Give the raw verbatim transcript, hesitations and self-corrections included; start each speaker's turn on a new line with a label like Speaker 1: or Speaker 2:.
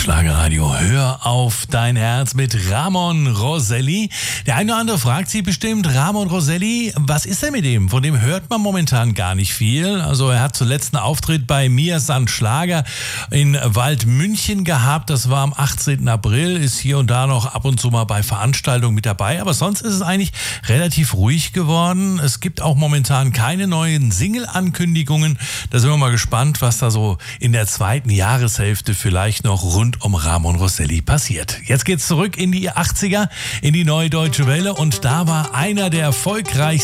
Speaker 1: Schlagerradio, hör auf dein Herz mit Ramon Roselli. Der eine oder andere fragt sich bestimmt, Ramon Roselli, was ist denn mit dem? Von dem hört man momentan gar nicht viel. Also er hat zuletzt einen Auftritt bei Mir San Schlager in Waldmünchen gehabt. Das war am achtzehnten April, ist hier und da noch ab und zu mal bei Veranstaltungen mit dabei. Aber sonst ist es eigentlich relativ ruhig geworden. Es gibt auch momentan keine neuen Single-Ankündigungen. Da sind wir mal gespannt, was da so in der zweiten Jahreshälfte vielleicht noch rund um Ramon Roselli passiert. Jetzt geht's zurück in die achtziger, in die Neue Deutsche Welle und da war einer der erfolgreichsten